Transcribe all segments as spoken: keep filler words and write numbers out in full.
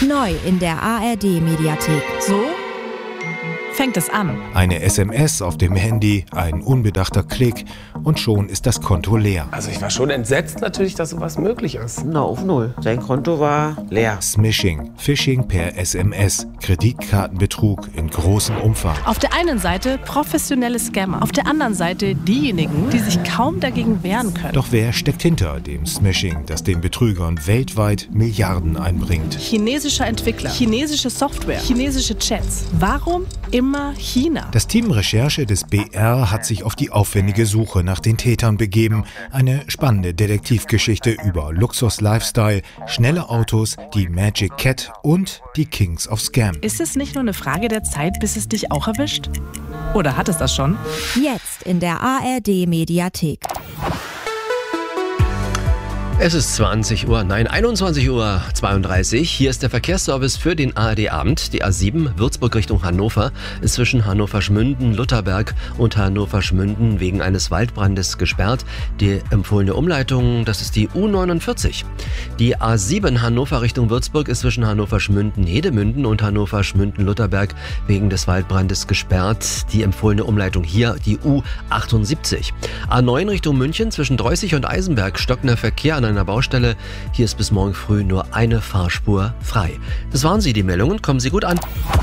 Neu in der A R D-Mediathek. So fängt es an. Eine S M S auf dem Handy, ein unbedachter Klick und schon ist das Konto leer. Also ich war schon entsetzt natürlich, dass sowas möglich ist. Na, auf null. Sein Konto war leer. Smishing, Phishing per S M S, Kreditkartenbetrug in großem Umfang. Auf der einen Seite professionelle Scammer, auf der anderen Seite diejenigen, die sich kaum dagegen wehren können. Doch wer steckt hinter dem Smishing, das den Betrügern weltweit Milliarden einbringt? Chinesischer Entwickler, chinesische Software, chinesische Chats. Warum immer China? Das Team Recherche des B R hat sich auf die aufwendige Suche nach den Tätern begeben. Eine spannende Detektivgeschichte über Luxus-Lifestyle, schnelle Autos, die Magic Cat und die Kings of Scam. Ist es nicht nur eine Frage der Zeit, bis es dich auch erwischt? Oder hat es das schon? Jetzt in der A R D-Mediathek. Es ist zwanzig Uhr, nein, einundzwanzig Uhr zweiunddreißig. Hier ist der Verkehrsservice für den A R D-Abend. Die A sieben, Würzburg Richtung Hannover, ist zwischen Hannover-Schmünden, Lutherberg und Hannover-Schmünden wegen eines Waldbrandes gesperrt. Die empfohlene Umleitung, das ist die U neunundvierzig. Die A sieben, Hannover Richtung Würzburg, ist zwischen Hannover-Schmünden, Hedemünden und Hannover-Schmünden, Lutherberg wegen des Waldbrandes gesperrt. Die empfohlene Umleitung hier, die U achtundsiebzig. A neun Richtung München, zwischen Dreußig und Eisenberg, stockender Verkehr an einer Baustelle. Hier ist bis morgen früh nur eine Fahrspur frei. Das waren sie, die Meldungen. Kommen Sie gut an.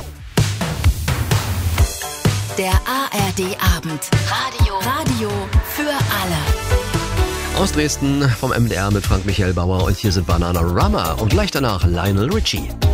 Der A R D-Abend. Radio. Radio für alle. Aus Dresden vom M D R mit Frank Michael Bauer und hier sind Bananarama und gleich danach Lionel Richie.